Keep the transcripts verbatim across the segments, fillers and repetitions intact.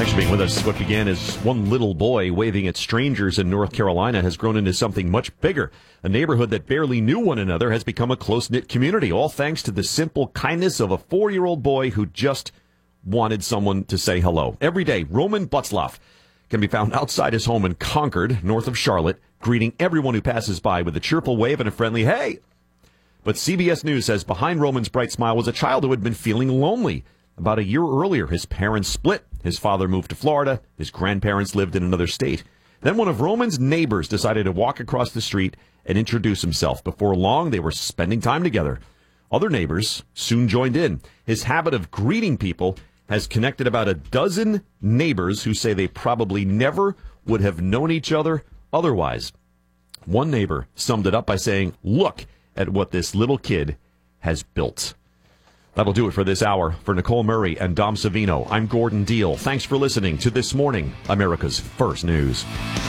Thanks for being with us. What began as one little boy waving at strangers in North Carolina has grown into something much bigger. A neighborhood that barely knew one another has become a close-knit community, all thanks to the simple kindness of a four-year-old boy who just wanted someone to say hello. Every day, Roman Butzlaff can be found outside his home in Concord, north of Charlotte, greeting everyone who passes by with a cheerful wave and a friendly hey. But C B S News says behind Roman's bright smile was a child who had been feeling lonely. About a year earlier, his parents split. His father moved to Florida. His grandparents lived in another state. Then one of Roman's neighbors decided to walk across the street and introduce himself. Before long, they were spending time together. Other neighbors soon joined in. His habit of greeting people has connected about a dozen neighbors who say they probably never would have known each other otherwise. One neighbor summed it up by saying, "Look at what this little kid has built." That'll do it for this hour. For Nicole Murray and Dom Savino, I'm Gordon Deal. Thanks for listening to This Morning, America's First News.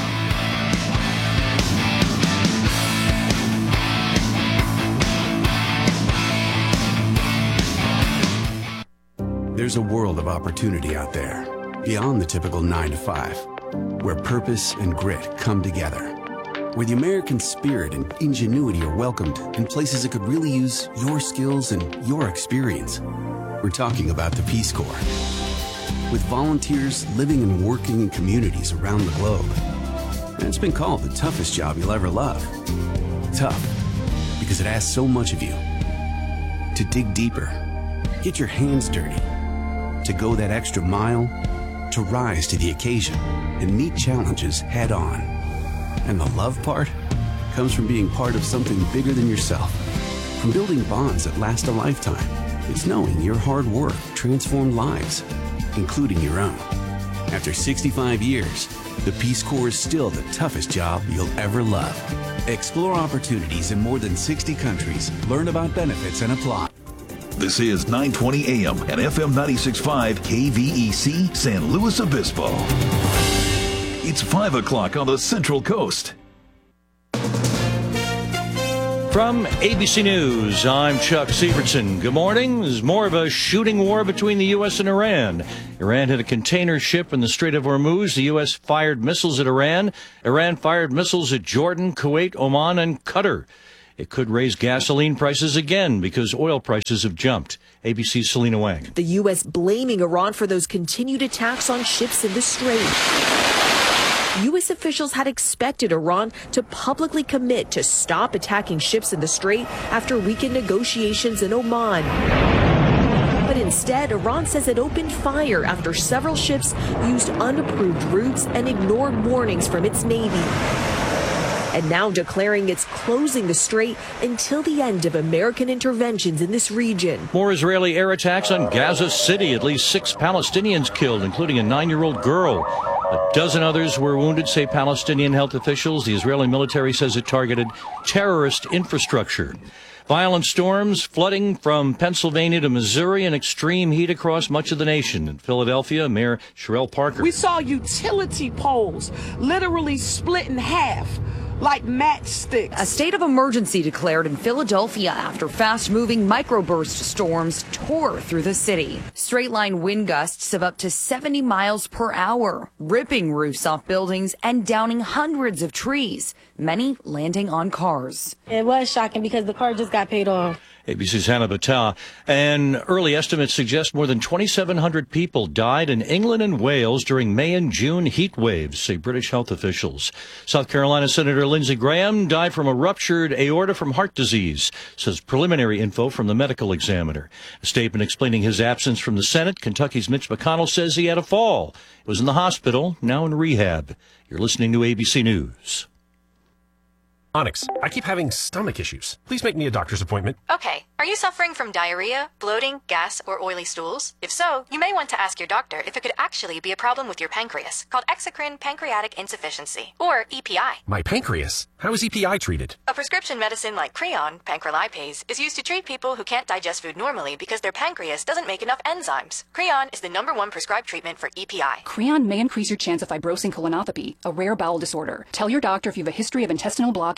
There's a world of opportunity out there, beyond the typical nine to five, where purpose and grit come together, where the American spirit and ingenuity are welcomed in places that could really use your skills and your experience. We're talking about the Peace Corps. With volunteers living and working in communities around the globe. And it's been called the toughest job you'll ever love. Tough, because it asks so much of you. To dig deeper, get your hands dirty, to go that extra mile, to rise to the occasion and meet challenges head on. And the love part comes from being part of something bigger than yourself. From building bonds that last a lifetime. It's knowing your hard work transformed lives, including your own. After sixty-five years, the Peace Corps is still the toughest job you'll ever love. Explore opportunities in more than sixty countries. Learn about benefits and apply. This is nine twenty A M and F M ninety-six point five K V E C San Luis Obispo. It's five o'clock on the Central Coast. From A B C News, I'm Chuck Sievertson. Good morning. There's more of a shooting war between the U S and Iran. Iran hit a container ship in the Strait of Hormuz. The U S fired missiles at Iran. Iran fired missiles at Jordan, Kuwait, Oman, and Qatar. It could raise gasoline prices again because oil prices have jumped. A B C's Selena Wang. The U S blaming Iran for those continued attacks on ships in the Strait. U S officials had expected Iran to publicly commit to stop attacking ships in the Strait after weekend negotiations in Oman. But instead, Iran says it opened fire after several ships used unapproved routes and ignored warnings from its Navy. And now declaring it's closing the Strait until the end of American interventions in this region. More Israeli air attacks on Gaza City. At least six Palestinians killed, including a nine-year-old girl. A dozen others were wounded, say Palestinian health officials. The Israeli military says it targeted terrorist infrastructure. Violent storms, flooding from Pennsylvania to Missouri, and extreme heat across much of the nation. In Philadelphia, Mayor Sherelle Parker. We saw utility poles literally split in half like matchsticks. A state of emergency declared in Philadelphia after fast-moving microburst storms tore through the city. Straight-line wind gusts of up to seventy miles per hour, ripping roofs off buildings and downing hundreds of trees, many landing on cars. It was shocking because the car just got paid off. A B C's Hannah Battah. And early estimates suggest more than twenty-seven hundred people died in England and Wales during May and June heat waves, say British health officials. South Carolina Senator Lindsey Graham died from a ruptured aorta from heart disease, says preliminary info from the medical examiner. A statement explaining his absence from the Senate, Kentucky's Mitch McConnell says he had a fall. He was in the hospital, now in rehab. You're listening to A B C News. Onyx, I keep having stomach issues. Please make me a doctor's appointment. Okay. Are you suffering from diarrhea, bloating, gas, or oily stools? If so, you may want to ask your doctor if it could actually be a problem with your pancreas, called exocrine pancreatic insufficiency, or E P I. My pancreas? How is E P I treated? A prescription medicine like Creon, pancrelipase, is used to treat people who can't digest food normally because their pancreas doesn't make enough enzymes. Creon is the number one prescribed treatment for E P I. Creon may increase your chance of fibrosing colonopathy, a rare bowel disorder. Tell your doctor if you have a history of intestinal blockage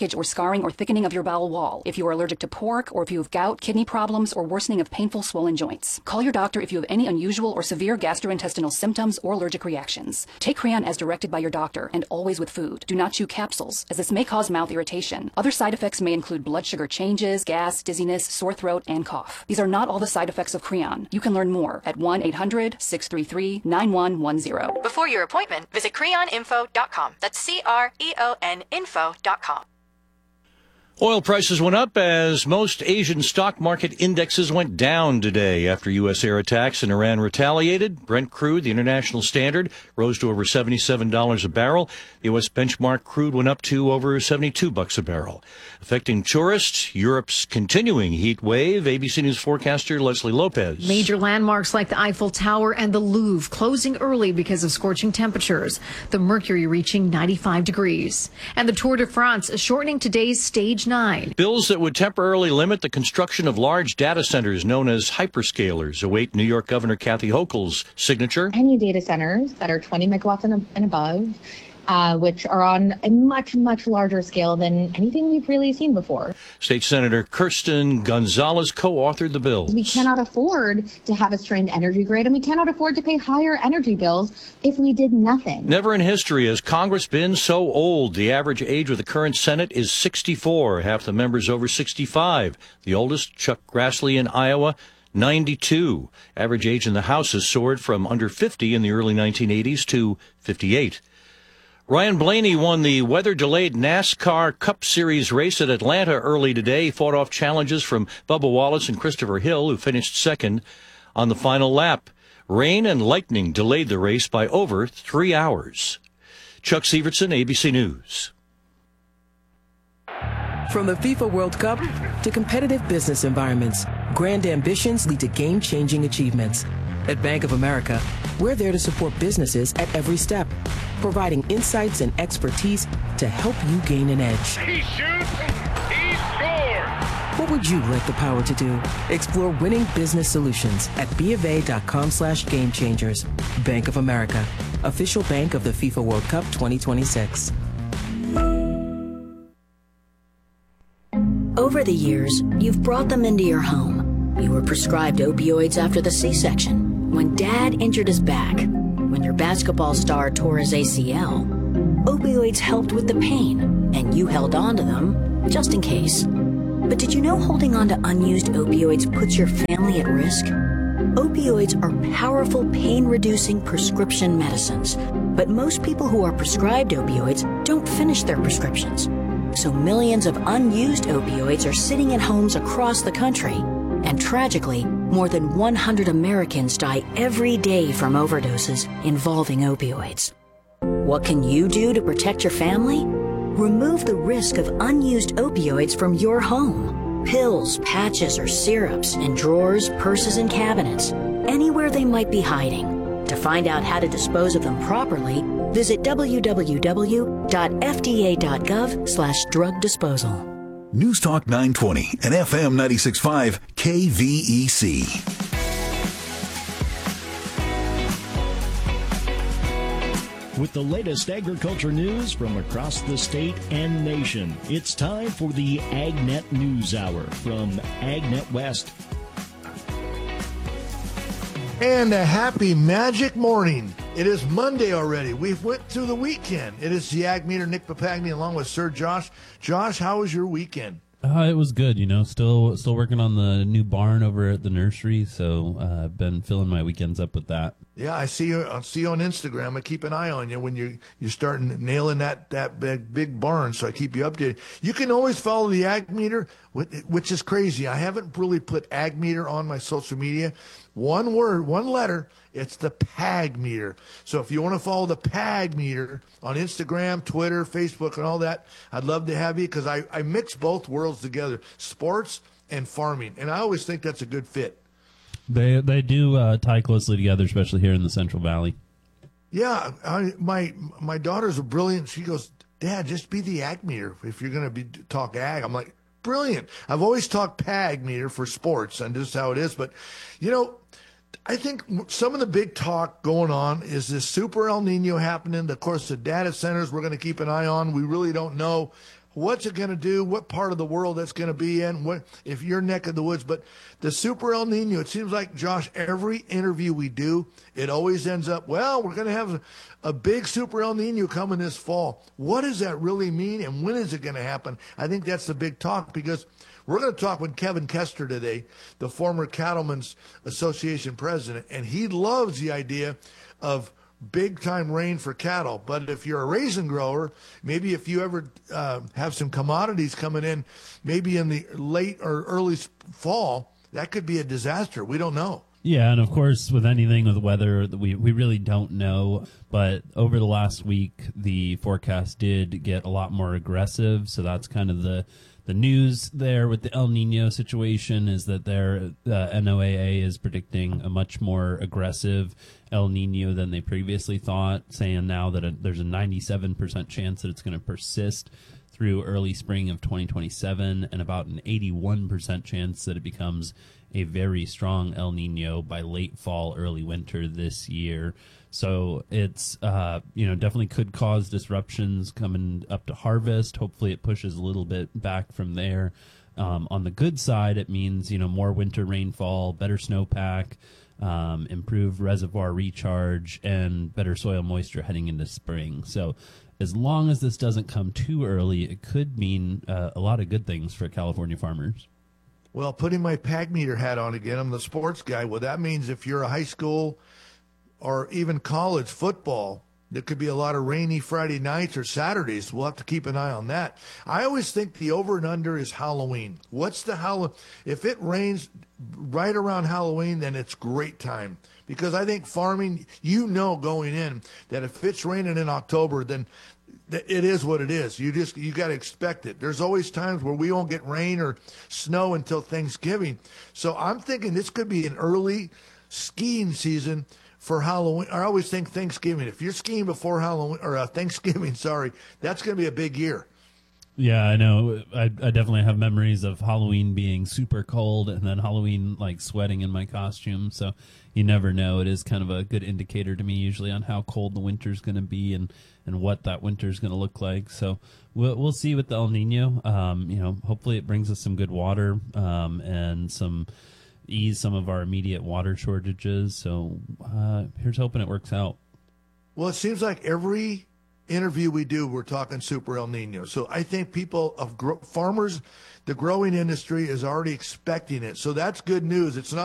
blockage or scarring or thickening of your bowel wall, if you are allergic to pork, or if you have gout, kidney problems, or worsening of painful swollen joints. Call your doctor if you have any unusual or severe gastrointestinal symptoms or allergic reactions. Take Creon as directed by your doctor and always with food. Do not chew capsules, as this may cause mouth irritation. Other side effects may include blood sugar changes, gas, dizziness, sore throat, and cough. These are not all the side effects of Creon. You can learn more at one eight hundred, six three three, nine one one zero. Before your appointment, visit creon info dot com. That's C R E O N info dot com. Oil prices went up as most Asian stock market indexes went down today after U S air attacks and Iran retaliated. Brent crude, the international standard, rose to over seventy-seven dollars a barrel. The U S benchmark crude went up to over seventy-two bucks a barrel. Affecting tourists, Europe's continuing heat wave. A B C News forecaster Leslie Lopez. Major landmarks like the Eiffel Tower and the Louvre closing early because of scorching temperatures. The mercury reaching ninety-five degrees. And the Tour de France shortening today's stage nine. Bills that would temporarily limit the construction of large data centers known as hyperscalers await New York Governor Kathy Hochul's signature. Any data centers that are twenty megawatts and, and above, uh, which are on a much, much larger scale than anything we've really seen before. State Senator Kirsten Gonzalez co-authored the bill. We cannot afford to have a strained energy grid, and we cannot afford to pay higher energy bills if we did nothing. Never in history has Congress been so old. The average age of the current Senate is sixty-four, half the members over sixty-five. The oldest, Chuck Grassley in Iowa, ninety-two. Average age in the House has soared from under fifty in the early nineteen eighties to fifty-eight. Ryan Blaney won the weather-delayed NASCAR Cup Series race at Atlanta early today. He fought off challenges from Bubba Wallace and Christopher Hill, who finished second on the final lap. Rain and lightning delayed the race by over three hours. Chuck Severson, A B C News. From the FIFA World Cup to competitive business environments, grand ambitions lead to game-changing achievements. At Bank of America, we're there to support businesses at every step, providing insights and expertise to help you gain an edge. He shoots, he scores! What would you like the power to do? Explore winning business solutions at BofA.com slash game changers. Bank of America, official bank of the FIFA World Cup twenty twenty-six. Over the years, you've brought them into your home. You were prescribed opioids after the C-section, when Dad injured his back, when your basketball star tore his A C L. Opioids helped with the pain, and you held on to them just in case. But did you know holding on to unused opioids puts your family at risk? Opioids are powerful pain-reducing prescription medicines, but most people who are prescribed opioids don't finish their prescriptions. So millions of unused opioids are sitting in homes across the country. And tragically, more than one hundred Americans die every day from overdoses involving opioids. What can you do to protect your family? Remove the risk of unused opioids from your home. Pills, patches, or syrups in drawers, purses, and cabinets, anywhere they might be hiding. To find out how to dispose of them properly, visit w w w dot f d a dot gov slash drug disposal. News Talk nine twenty and F M ninety-six point five K V E C. With the latest agriculture news from across the state and nation, it's time for the AgNet News Hour from AgNet West. And a happy magic morning. It is Monday already. We've went through the weekend. It is the Ag Meter, Nick Papagni, along with Sir Josh. Josh, how was your weekend? Uh, it was good, you know, still still working on the new barn over at the nursery, so I've uh, been filling my weekends up with that. Yeah, I see you I see you on Instagram. I keep an eye on you when you you're starting nailing that that big big barn, so I keep you updated. You can always follow the Ag Meter, which is crazy. I haven't really put Ag Meter on my social media. One word, one letter, it's the Pag Meter. So if you want to follow the Pag Meter on Instagram, Twitter, Facebook, and all that, I'd love to have you because I, I mix both worlds together, sports and farming, and I always think that's a good fit. They they do uh, tie closely together, especially here in the Central Valley. Yeah, I, my my daughters are brilliant. She goes, Dad, just be the Ag Meter if you're going to be talk ag. I'm like, brilliant. I've always talked Pag Meter for sports, and this is how it is. But, you know, I think some of the big talk going on is this super El Nino happening. Of course, the data centers we're going to keep an eye on. We really don't know what's it going to do, what part of the world that's going to be in, what if you're neck of the woods. But the Super El Nino, it seems like, Josh, every interview we do, it always ends up, well, we're going to have a, a big Super El Nino coming this fall. What does that really mean, and when is it going to happen? I think that's the big talk, because we're going to talk with Kevin Kester today, the former Cattlemen's Association president, and he loves the idea of big-time rain for cattle. But if you're a raisin grower, maybe if you ever uh, have some commodities coming in, maybe in the late or early fall, that could be a disaster. We don't know. Yeah, and of course, with anything with weather, we we really don't know. But over the last week, the forecast did get a lot more aggressive. So that's kind of the the news there with the El Nino situation, is that their uh, N O A A is predicting a much more aggressive El Nino than they previously thought, saying now that a, there's a ninety-seven percent chance that it's going to persist through early spring of twenty twenty-seven, and about an eighty-one percent chance that it becomes a very strong El Nino by late fall, early winter this year. So it's, uh, you know, definitely could cause disruptions coming up to harvest. Hopefully it pushes a little bit back from there. Um, on the good side, it means, you know, more winter rainfall, better snowpack, um, improved reservoir recharge, and better soil moisture heading into spring. So as long as this doesn't come too early, it could mean uh, a lot of good things for California farmers. Well, putting my pack meter hat on again, I'm the sports guy. Well, that means if you're a high school or even college football, there could be a lot of rainy Friday nights or Saturdays. We'll have to keep an eye on that. I always think the over and under is Halloween. What's the Halloween? If it rains right around Halloween, then it's great time. Because I think farming, you know going in that if it's raining in October, then it is what it is. You just you got to expect it. There's always times where we won't get rain or snow until Thanksgiving. So I'm thinking this could be an early skiing season for Halloween. I always think Thanksgiving. If you're skiing before Halloween or uh, Thanksgiving, sorry, that's going to be a big year. Yeah, I know. I, I definitely have memories of Halloween being super cold and then Halloween like sweating in my costume. So you never know. It is kind of a good indicator to me usually on how cold the winter's going to be and, and what that winter's going to look like. So we'll, we'll see with the El Nino. Um, you know, hopefully it brings us some good water um, and some ease some of our immediate water shortages. So uh, here's hoping it works out. Well, it seems like every interview we do, we're talking Super El Nino. So I think people of gro- farmers, the growing industry is already expecting it. So that's good news. It's not